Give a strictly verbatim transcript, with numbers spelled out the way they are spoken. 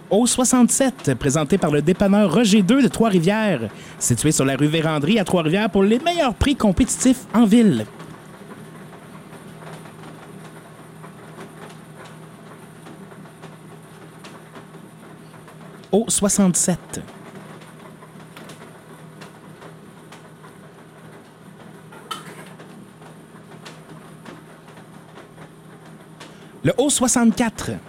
Au soixante-sept, présenté par le dépanneur Roger deux de Trois-Rivières, situé sur la rue Vérandry à Trois-Rivières pour les meilleurs prix compétitifs en ville. Au soixante-sept. Le Haut soixante-quatre.